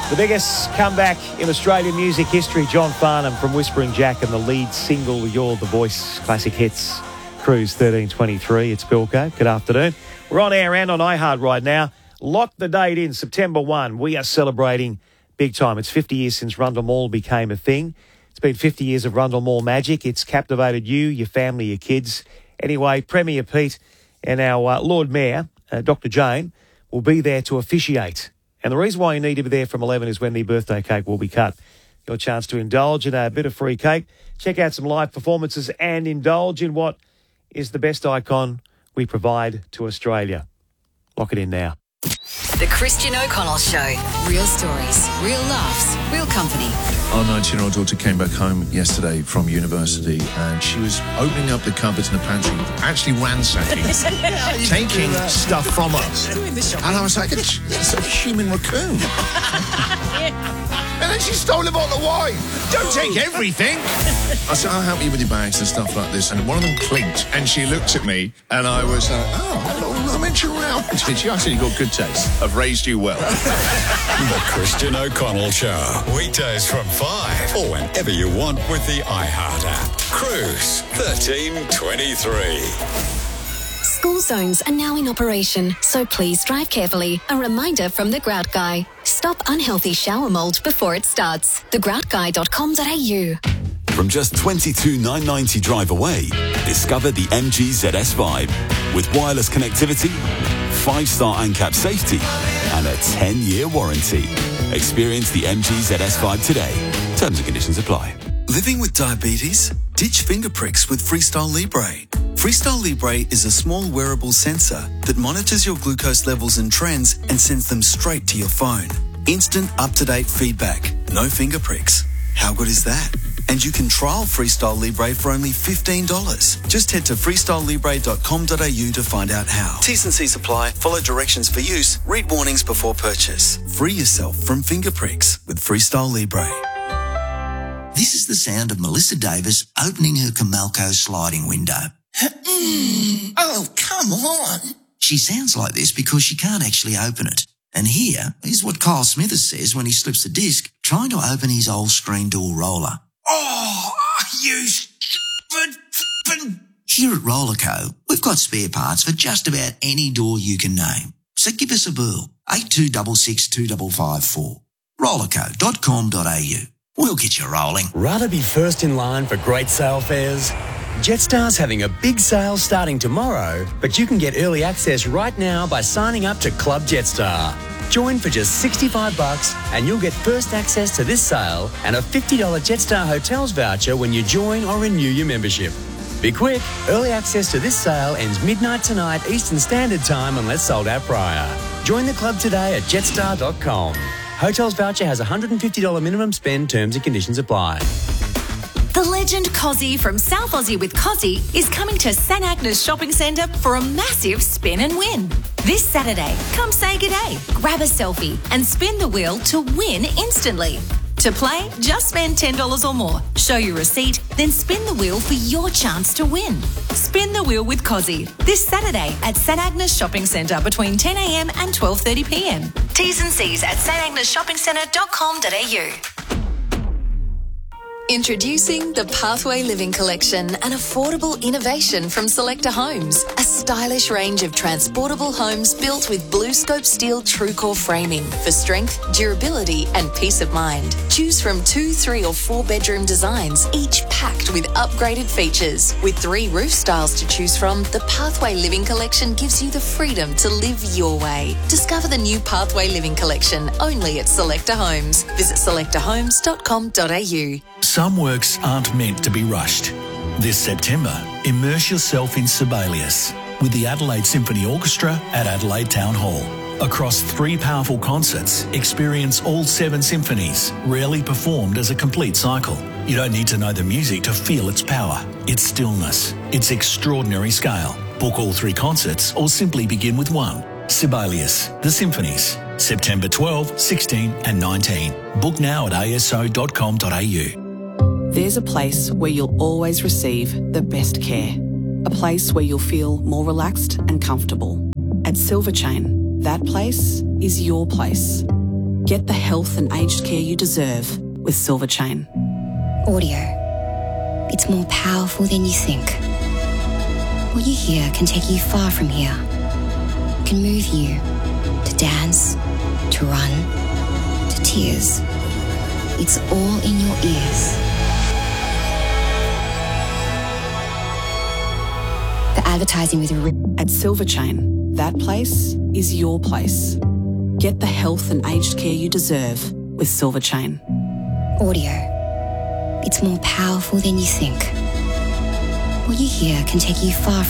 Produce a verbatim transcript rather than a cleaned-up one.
The biggest comeback in Australian music history, John Farnham from Whispering Jack and the lead single, You're the Voice, Classic Hits, Cruise thirteen twenty-three. It's Bilko. Good afternoon. We're on air and on iHeart right now. Lock the date in, September first. We are celebrating big time. It's fifty years since Rundle Mall became a thing. It's been fifty years of Rundle Mall magic. It's captivated you, your family, your kids. Anyway, Premier Pete and our uh, Lord Mayor, uh, Doctor Jane, will be there to officiate. And the reason why you need to be there from eleven is when the birthday cake will be cut. Your chance to indulge in a bit of free cake. Check out some live performances and indulge in what is the best icon we provide to Australia. Lock it in now. The Christian O'Connell Show. Real stories, real laughs, real company. Our nineteen-year-old daughter came back home yesterday from university and she was opening up the cupboards in the pantry, actually ransacking, taking stuff from us. And I was like, it's, it's a human raccoon. And then she stole a bottle of wine. Don't take everything. I said, I'll help you with your bags and stuff like this. And one of them clinked and she looked at me and I was like, oh, hello, I meant you around. Did you? I said, you've got good taste. I've raised you well. The Christian O'Connell Show. Weekdays from five or whenever you want with the iHeart app. Cruise thirteen twenty-three. School zones are now in operation, so please drive carefully. A reminder from The Grout Guy. Stop unhealthy shower mould before it starts. the grout guy dot com dot a u. From just twenty-two thousand nine hundred ninety drive away, discover the M G Z S Vibe. With wireless connectivity, five-star ANCAP safety, and a ten-year warranty. Experience the M G Z S Vibe today. Terms and conditions apply. Living with diabetes? Ditch finger pricks with Freestyle Libre. Freestyle Libre is a small wearable sensor that monitors your glucose levels and trends and sends them straight to your phone. Instant, up-to-date feedback. No finger pricks. How good is that? And you can trial Freestyle Libre for only fifteen dollars. Just head to freestyle libre dot com dot a u to find out how. T's and C's apply. Follow directions for use. Read warnings before purchase. Free yourself from finger pricks with Freestyle Libre. This is the sound of Melissa Davis opening her Comalco sliding window. Oh, come on. She sounds like this because she can't actually open it. And here is what Kyle Smithers says when he slips the disc trying to open his old screen door roller. Oh, you stupid. Here at Rollerco, we've got spare parts for just about any door you can name. So give us a bell. eight two six six two five five four. rollerco dot com dot a u. We'll get you rolling. Rather be first in line for great sale fares? Jetstar's having a big sale starting tomorrow, but you can get early access right now by signing up to Club Jetstar. Join for just sixty-five bucks and you'll get first access to this sale and a fifty dollars Jetstar Hotels voucher when you join or renew your membership. Be quick, early access to this sale ends midnight tonight Eastern Standard Time unless sold out prior. Join the club today at jetstar dot com. Hotels voucher has a one hundred fifty dollars minimum spend. Terms and conditions apply. The legend Cozzy from South Aussie with Cozzy is coming to St Agnes Shopping Centre for a massive spin and win. This Saturday, come say g'day, grab a selfie and spin the wheel to win instantly. To play, just spend ten dollars or more, show your receipt, then spin the wheel for your chance to win. Spin the wheel with Cozzy this Saturday at St Agnes Shopping Centre between ten a m and twelve thirty p m. T's and C's at st agnes shopping centre dot com dot a u. Introducing the Pathway Living Collection, an affordable innovation from Selector Homes. A stylish range of transportable homes built with BlueScope steel TrueCore framing for strength, durability and peace of mind. Choose from two, three or four bedroom designs, each packed with upgraded features. With three roof styles to choose from, the Pathway Living Collection gives you the freedom to live your way. Discover the new Pathway Living Collection only at Selector Homes. Visit selector homes dot com dot a u. Some works aren't meant to be rushed. This September, immerse yourself in Sibelius with the Adelaide Symphony Orchestra at Adelaide Town Hall. Across three powerful concerts, experience all seven symphonies, rarely performed as a complete cycle. You don't need to know the music to feel its power, its stillness, its extraordinary scale. Book all three concerts or simply begin with one. Sibelius, The Symphonies, September twelfth, sixteenth and nineteenth. Book now at a s o dot com dot a u. There's a place where you'll always receive the best care. A place where you'll feel more relaxed and comfortable. At Silver Chain, that place is your place. Get the health and aged care you deserve with Silver Chain. Audio. It's more powerful than you think. What you hear can take you far from here. Can move you to dance, to run, to tears. It's all in your ears. The advertising with a At Silver Chain, that place is your place. Get the health and aged care you deserve with Silver Chain. Audio. It's more powerful than you think. What you hear can take you far from